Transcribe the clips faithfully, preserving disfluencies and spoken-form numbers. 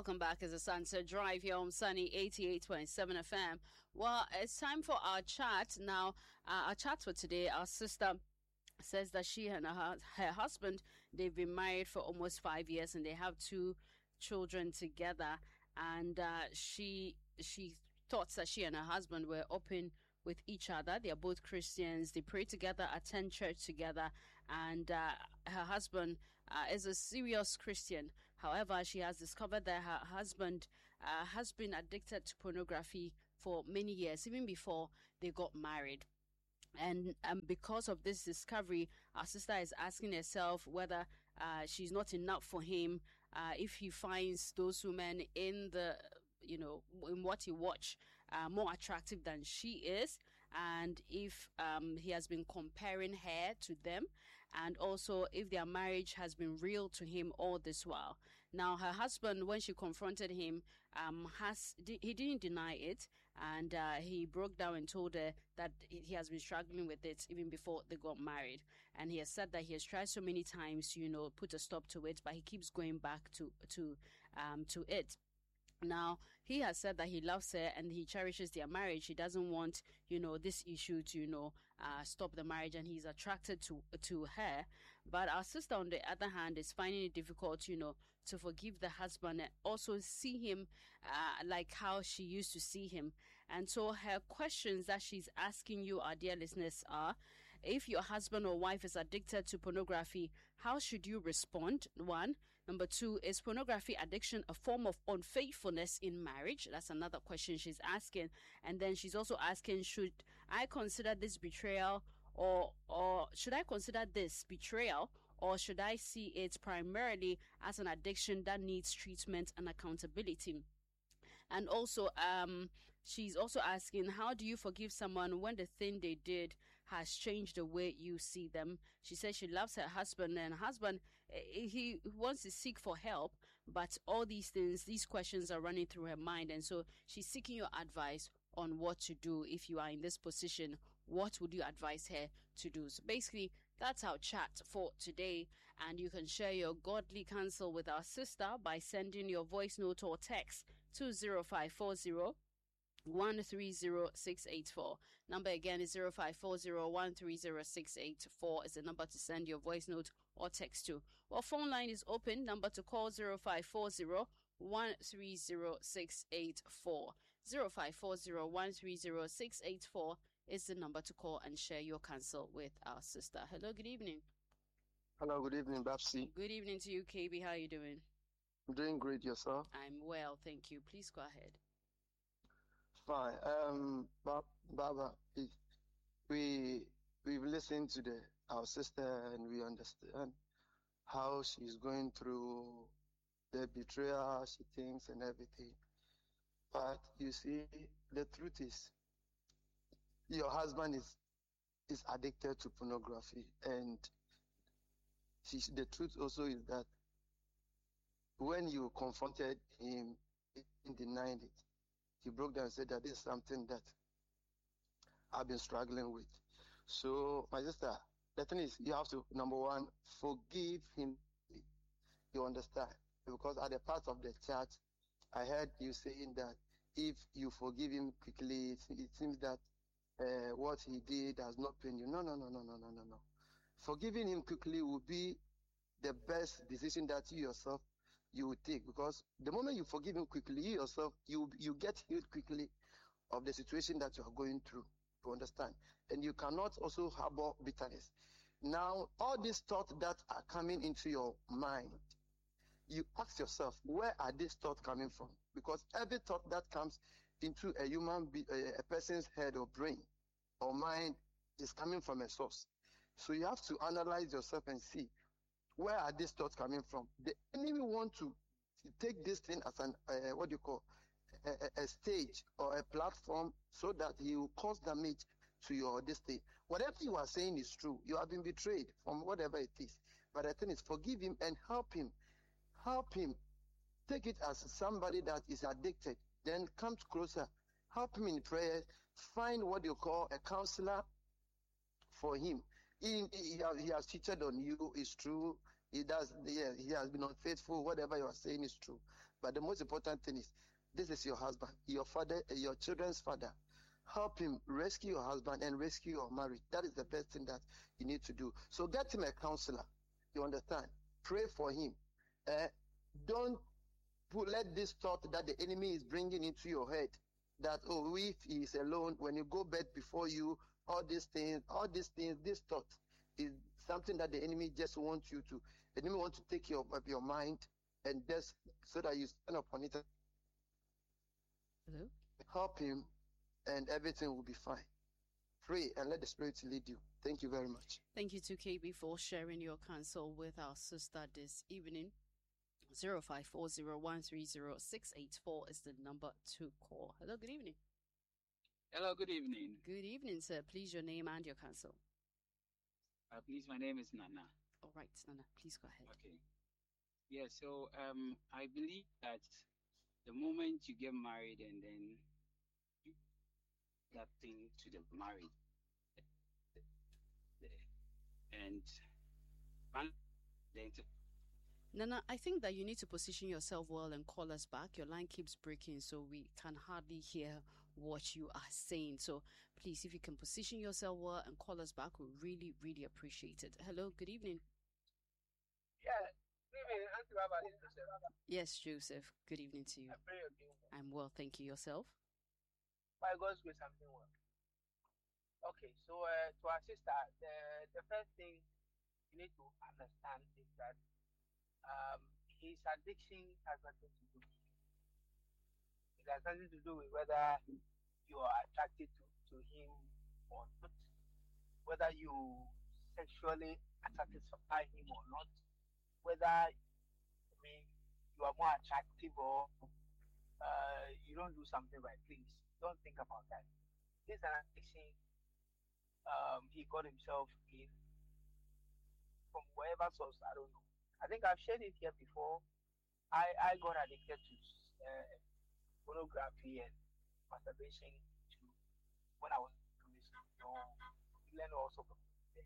Welcome back as a Sunset Drive here on Sunny eighty-eight point seven F M. Well, it's time for our chat. Now, uh, our chat for today, our sister says that she and her, her husband, they've been married for almost five years and they have two children together. And uh, she she thought that she and her husband were open with each other. They are both Christians. They pray together, attend church together, and uh, her husband uh, is a serious Christian. However, she has discovered that her husband uh, has been addicted to pornography for many years, even before they got married. And um, because of this discovery, our sister is asking herself whether uh, she's not enough for him, uh, if he finds those women in the you know, in what he watch, uh, more attractive than she is, and if um, he has been comparing her to them, and also if their marriage has been real to him all this while. Now, her husband, when she confronted him, um, has he didn't deny it, and uh, he broke down and told her that he has been struggling with it even before they got married, and he has said that he has tried so many times, you know, put a stop to it, but he keeps going back to to um to it. Now, he has said that he loves her and he cherishes their marriage. He doesn't want, you know, this issue to, you know, uh, stop the marriage, and he's attracted to, to her. But our sister, on the other hand, is finding it difficult, you know, to forgive the husband and also see him, uh, like how she used to see him. And so her questions that she's asking you, our dear listeners, are, if your husband or wife is addicted to pornography, how should you respond? One. Number two, is pornography addiction a form of unfaithfulness in marriage? That's another question she's asking. And then she's also asking, should I consider this betrayal, or or should I consider this betrayal, or should I see it primarily as an addiction that needs treatment and accountability? And also, um, she's also asking, how do you forgive someone when the thing they did has changed the way you see them? She says she loves her husband, and husband, he wants to seek for help, but all these things, these questions are running through her mind, and so she's seeking your advice on what to do. If you are in this position, what would you advise her to do? So basically, that's our chat for today, and you can share your godly counsel with our sister by sending your voice note or text to zero five four zero one three zero six eight four. Number again is zero five four zero one three zero six eight four is the number to send your voice note or text to. Well, phone line is open. Number to call zero five four zero one three zero six eight four. zero five four zero one three zero six eight four is the number to call and share your counsel with our sister. Hello, good evening. Hello, good evening, Babsi. Good evening to you, K B. How are you doing? I'm doing great, yourself? I'm well, thank you. Please go ahead. Fine. Um, Baba, we we've listened to the our sister and we understand how she's going through the betrayal she thinks and everything. But you see, the truth is, your husband is is addicted to pornography, and she, the truth also is that when you confronted him, he denied it. He broke down and said that this is something that I've been struggling with. So, my sister, the thing is, you have to, number one, forgive him. You understand? Because at the part of the chat, I heard you saying that if you forgive him quickly, it, it seems that uh, what he did has not pained you. No, no, no, no, no, no, no, no. Forgiving him quickly will be the best decision that you yourself you will take, because the moment you forgive him quickly, you yourself, you you get healed quickly of the situation that you are going through. You understand? And you cannot also harbor bitterness. Now, all these thoughts that are coming into your mind, you ask yourself, where are these thoughts coming from? Because every thought that comes into a human, be- a person's head or brain or mind is coming from a source. So you have to analyze yourself and see, where are these thoughts coming from? The enemy want to take this thing as an, uh, what do you call, a, a stage or a platform so that he will cause damage to your this thing. Whatever you are saying is true. You have been betrayed from whatever it is. But the thing is, forgive him and help him. Help him. Take it as somebody that is addicted. Then come closer. Help him in prayer. Find what you call a counselor for him. He, he, he has cheated on you, it's true. he does, yeah, he has been unfaithful. Whatever you are saying is true. But the most important thing is, this is your husband, your father, your children's father. Help him rescue your husband and rescue your marriage. That is the best thing that you need to do. So get him a counselor. You understand? Pray for him. Uh, don't put, let this thought that the enemy is bringing into your head that, oh, if he is alone, when you go bed before you, all these things, all these things, this thought is something that the enemy just wants you to, the enemy wants to take your, your mind and just so that you stand upon it. Hello? Help him and everything will be fine. Pray and let the Spirit lead you. Thank you very much. Thank you to K B for sharing your counsel with our sister this evening. zero five four zero one three zero six eight four is the number to call. Hello, good evening. Hello, good evening. Good evening, sir. Please, your name and your counsel. Uh, please, my name is Nana. All right, Nana, please go ahead. Okay. Yeah, so um, I believe that the moment you get married and then you that thing to the marriage and then to Nana, I think that you need to position yourself well and call us back. Your line keeps breaking, so we can hardly hear what you are saying. So please, if you can position yourself well and call us back, we really, really appreciate it. Hello, good evening. Yeah, good evening, Auntie Baba. This is Joseph. Yes, Joseph. Good evening to you. I pray you're doing well. I'm well, thank you. Yourself? By God's grace, I'm doing well. Okay, so uh, to our sister, the, the first thing you need to understand is that um, his addiction has nothing to do with you. It has nothing to do with whether you are attracted to, to him or not, whether you sexually satisfy him or not, whether I mean you are more attractive or uh, you don't do something right. Please don't think about that. This is an addiction um, he got himself in from wherever source. I don't know. I think I've shared it here before. I, I got addicted to uh, pornography and masturbation to when I was in primary school. So you learn also from there,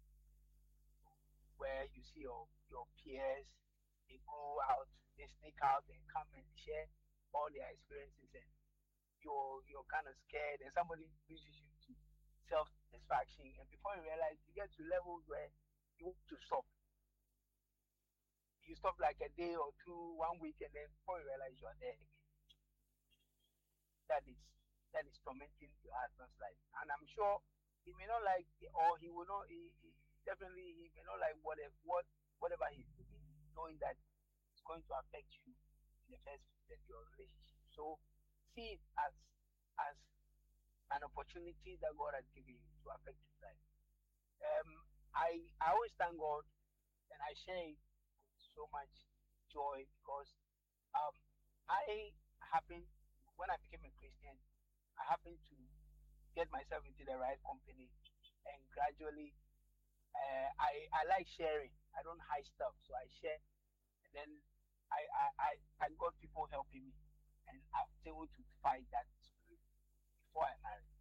where you see your, your peers, they go out, they sneak out and come and share all their experiences, and you're you're kind of scared, and somebody uses you to self satisfaction, and before you realize, you get to levels where you want to stop. You stop like a day or two, one week, and then before you realize you are there again. That is that is tormenting your husband's life, and I'm sure he may not like, or he will not. He, he definitely he may not like whatever what whatever he's doing, knowing that it's going to affect you in the first place of your relationship. So see it as as an opportunity that God has given you to affect your life. Um, I I always thank God, and I share it with so much joy because um, I happened when I became a Christian, I happened to get myself into the right company, and gradually uh, I I like sharing. I don't hide stuff, so I share, and then I I I, I got people helping me, and I was able to fight that spirit before I married.